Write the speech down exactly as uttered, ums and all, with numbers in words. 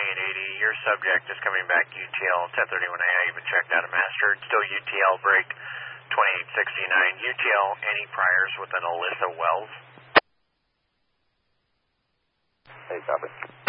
twenty-eight eighty. Your subject is coming back U T L ten thirty-one A. I even checked out a master. It's still U T L break twenty-eight sixty-nine. U T L, any priors with an Alyssa Wells? Hey, copy.